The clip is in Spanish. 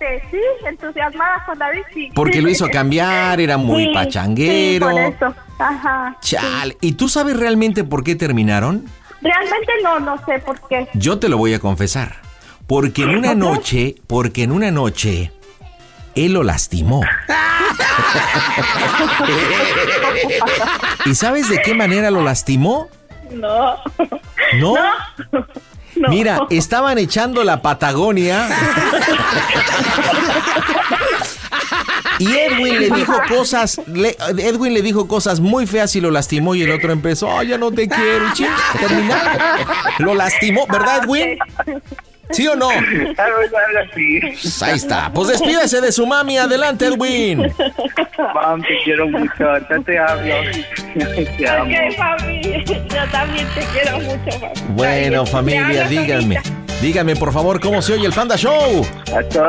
que sí, entusiasmada con David, sí. Porque lo hizo cambiar, era muy Sí, pachanguero. Sí, por eso. Ajá. Chale. ¿Y tú sabes realmente por qué terminaron? Realmente no sé por qué. Yo te lo voy a confesar. Porque en una noche, él lo lastimó. ¿Y sabes de qué manera lo lastimó? No. ¿No? No. Mira, estaban echando la Patagonia. Y Edwin le dijo cosas muy feas y lo lastimó, y el otro empezó, "Ay, ya no te quiero", y terminaron. Lo lastimó, ¿verdad, Edwin? ¿Sí o no? Sí. Ahí está. Pues despídese de su mami. Adelante, Edwin. Mam, te quiero mucho. Ya te hablo. Te amo. Ok, familia. Yo también te quiero mucho, familia. Bueno, familia, díganme, por favor, ¿cómo se oye el Panda Show? A todos.